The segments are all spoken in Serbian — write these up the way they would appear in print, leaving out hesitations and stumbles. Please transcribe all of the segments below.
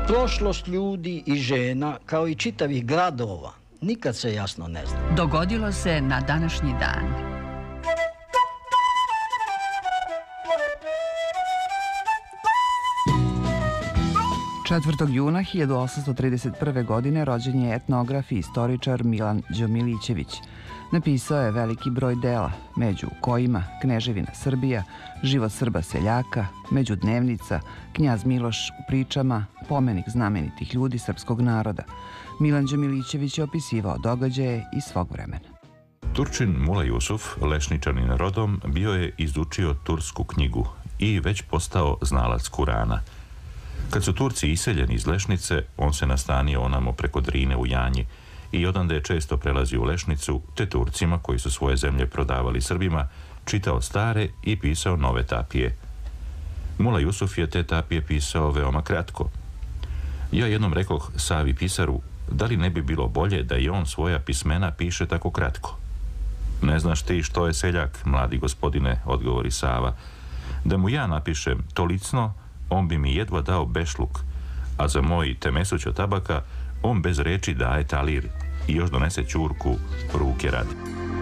Prošlost ljudi i žena, kao i čitavih gradova, nikad se jasno ne zna. Dogodilo se na današnji dan. Juna 1831. godine rođen je etnograf i istoričar Milan Đomilićević. Napisao je veliki broj dela, među kojima Kneževina Srbija, Život Srba seljaka, Međudnevnica, Knjaz Miloš u pričama, Pomenik znamenitih ljudi srpskog naroda. Milan Đomilićević je opisivao događaje iz svog vremena. Turčin Mula Jusuf, lešničanin rodom, bio je izučio tursku knjigu i već postao znalac Kurana. Kad su Turci iseljeni iz Lešnice, on se nastanio onamo preko Drine u Janji i odande je često prelazio u Lešnicu, te Turcima koji su svoje zemlje prodavali Srbima, čitao stare i pisao nove tapije. Mula Jusuf je te tapije pisao veoma kratko. Ja jednom rekoh Savi pisaru, da li ne bi bilo bolje da i on svoja pismena piše tako kratko? Ne znaš ti što je seljak, mladi gospodine, odgovori Sava. Da mu ja napišem tolicno, on bi mi jedva dao bešluk, a za moj temesućo tabaka on bez reči daje talir i još donese ćurku ruke radi.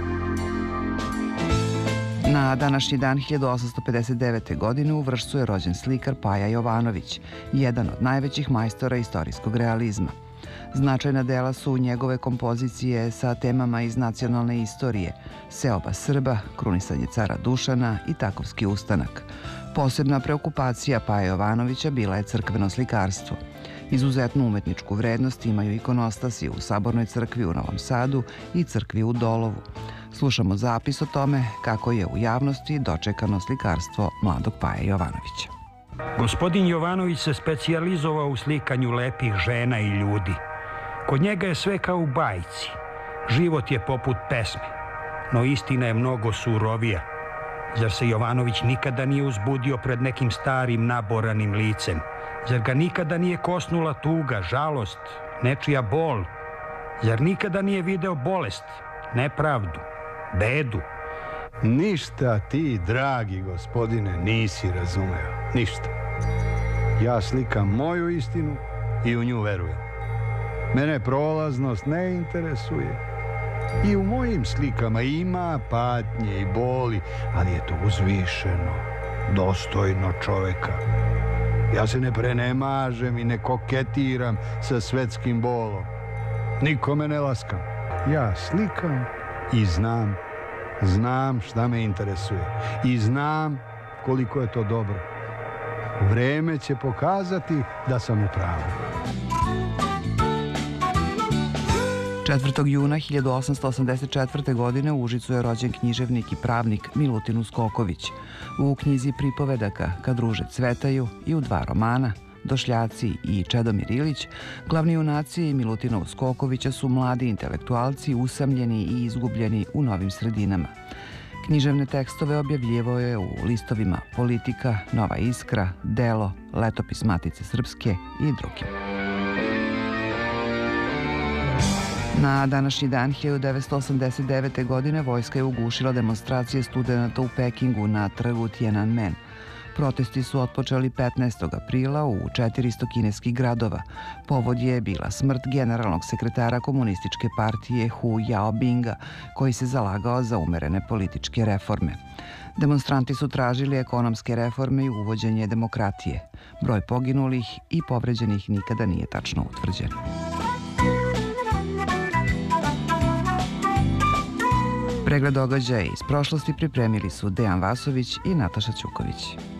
Na današnji dan 1859. godine u Vršcu je rođen slikar Paja Jovanović, jedan od najvećih majstora istorijskog realizma. Značajna dela su njegove kompozicije sa temama iz nacionalne istorije, Seoba Srba, Krunisanje cara Dušana i Takovski ustanak. Posebna preokupacija Paja Jovanovića bila je crkveno slikarstvo. Izuzetnu umetničku vrednost imaju ikonostasi u Sabornoj crkvi u Novom Sadu i crkvi u Dolovu. Slušamo zapis o tome kako je u javnosti dočekano slikarstvo mladog Paje Jovanovića. Gospodin Jovanović se specijalizovao u slikanju lepih žena i ljudi. Kod njega je sve kao u bajci. Život je poput pesme, no istina je mnogo surovija. Zar se Jovanović nikada nije uzbudio pred nekim starim naboranim licem? Zar ga nikada nije kosnula tuga, žalost, nečija bol? Zar nikada nije video bolest, nepravdu, bedu? Ništa ti, dragi gospodine, nisi razumeo. Ništa. Ja slikam moju istinu i u nju verujem. Mene prolaznost ne interesuje. I u mojim slikama ima patnje i boli, ali je to uzvišeno, dostojno čoveka. Ja se ne prenemažem i ne koketiram sa svetskim bolom. Nikome ne laskam. Ja slikam i znam šta me interesuje i znam koliko je to dobro. Vreme će pokazati da sam u pravu. 4. juna 1884. godine u Užicu je rođen književnik i pravnik Milutin Uskoković. U knjizi pripovedaka Kad ruže cvetaju i u 2 romana Došljaci i Čedomir Ilić, glavni junaci Milutina Uskokovića su mladi intelektualci usamljeni i izgubljeni u novim sredinama. Književne tekstove objavljivao je u listovima Politika, Nova Iskra, Delo, Letopis Matice Srpske i drugim. Na današnji dan 1989. godine vojska je ugušila demonstracije studenata u Pekingu na trgu Tiananmen. Protesti su otpočeli 15. aprila u 400 kineskih gradova. Povod je bila smrt generalnog sekretara komunističke partije Hu Jaobinga, koji se zalagao za umerene političke reforme. Demonstranti su tražili ekonomske reforme i uvođenje demokratije. Broj poginulih i povređenih nikada nije tačno utvrđen. Pregled događaja iz prošlosti pripremili su Dejan Vasović i Nataša Ćuković.